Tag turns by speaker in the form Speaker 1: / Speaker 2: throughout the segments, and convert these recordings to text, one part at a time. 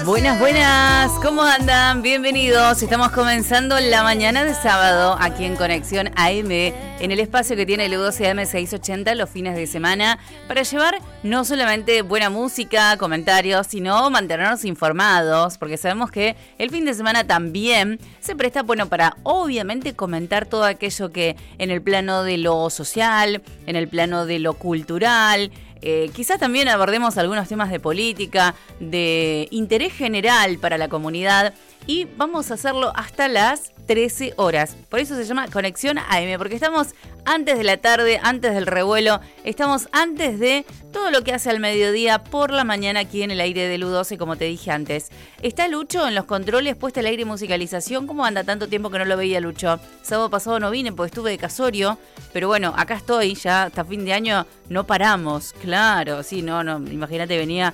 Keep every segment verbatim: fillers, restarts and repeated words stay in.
Speaker 1: Buenas, buenas, ¿cómo andan? Bienvenidos, estamos comenzando la mañana de sábado aquí en Conexión A M, en el espacio que tiene el U doce A M seiscientos ochenta los fines de semana, para llevar no solamente buena música, comentarios, sino mantenernos informados, porque sabemos que el fin de semana también se presta, bueno, para obviamente comentar todo aquello que en el plano de lo social, en el plano de lo cultural. Eh, quizás también abordemos algunos temas de política, de interés general para la comunidad, y vamos a hacerlo hasta las trece horas. Por eso se llama Conexión A M, porque estamos antes de la tarde, antes del revuelo, estamos antes de todo lo que hace al mediodía por la mañana aquí en el aire del U doce, como te dije antes. Está Lucho en los controles, puesta el aire y musicalización. ¿Cómo anda? Tanto tiempo que no lo veía, Lucho. Sábado pasado no vine porque estuve de casorio, pero bueno, acá estoy, ya hasta fin de año no paramos. Claro, sí, no, no, imagínate, venía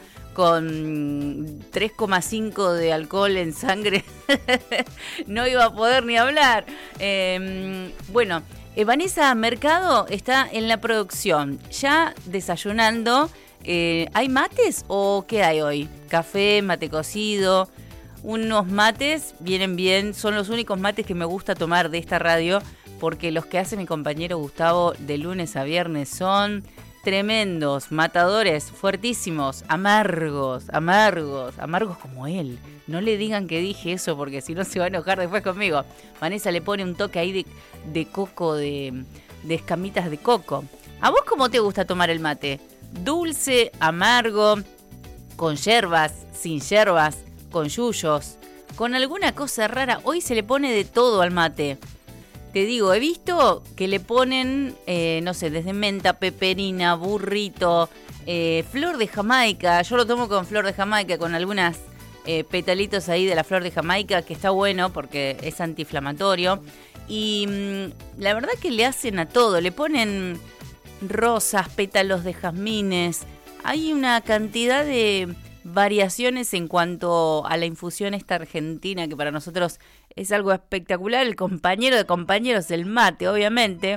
Speaker 1: con tres coma cinco de alcohol en sangre, no iba a poder ni hablar. Eh, bueno, eh, Vanessa Mercado está en la producción, ya desayunando. Eh, ¿Hay mates o qué hay hoy? Café, mate cocido, unos mates, vienen bien, son los únicos mates que me gusta tomar de esta radio, porque los que hace mi compañero Gustavo de lunes a viernes son tremendos, matadores, fuertísimos, amargos, amargos, amargos como él. No le digan que dije eso porque si no se va a enojar después conmigo. Vanessa le pone un toque ahí de, de coco, de, de escamitas de coco. ¿A vos cómo te gusta tomar el mate? Dulce, amargo, con yerbas, sin yerbas, con yuyos, con alguna cosa rara. Hoy se le pone de todo al mate. Te digo, he visto que le ponen, eh, no sé, desde menta, peperina, burrito, eh, flor de Jamaica. Yo lo tomo con flor de Jamaica, con algunas eh, petalitos ahí de la flor de Jamaica, que está bueno porque es antiinflamatorio. Y mmm, la verdad que le hacen a todo. Le ponen rosas, pétalos de jazmines. Hay una cantidad de variaciones en cuanto a la infusión esta argentina, que para nosotros es algo espectacular. El compañero de compañeros, el mate, obviamente.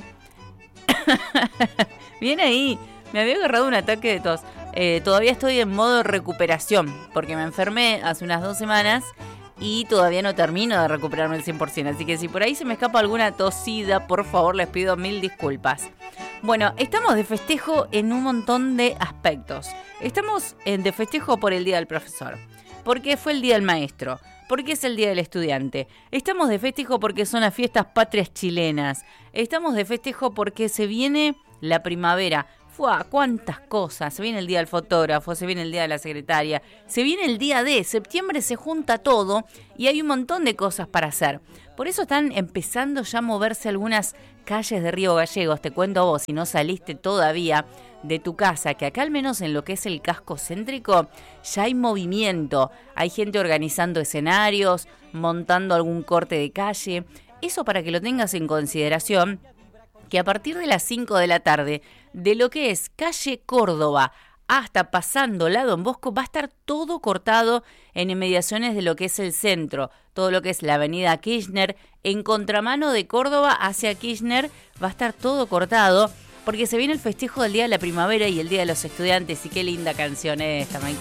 Speaker 1: Bien ahí, me había agarrado un ataque de tos. Eh, todavía estoy en modo recuperación, porque me enfermé hace unas dos semanas y todavía no termino de recuperarme al cien por ciento. Así que si por ahí se me escapa alguna tosida, por favor les pido mil disculpas. Bueno, estamos de festejo en un montón de aspectos. Estamos de festejo por el Día del Profesor, porque fue el Día del Maestro, porque es el Día del Estudiante. Estamos de festejo porque son las fiestas patrias chilenas. Estamos de festejo porque se viene la primavera. ¡Fua! ¡Cuántas cosas! Se viene el Día del Fotógrafo, se viene el Día de la Secretaria, se viene el Día de septiembre, se junta todo y hay un montón de cosas para hacer. Por eso están empezando ya a moverse algunas calles de Río Gallegos. Te cuento a vos, si no saliste todavía de tu casa, que acá al menos en lo que es el casco céntrico ya hay movimiento. Hay gente organizando escenarios, montando algún corte de calle. Eso para que lo tengas en consideración, que a partir de las cinco de la tarde, de lo que es calle Córdoba hasta pasando la Don Bosco, va a estar todo cortado en inmediaciones de lo que es el centro, todo lo que es la avenida Kirchner, en contramano de Córdoba hacia Kirchner, va a estar todo cortado, porque se viene el festejo del Día de la Primavera y el Día de los Estudiantes, y qué linda canción esta, me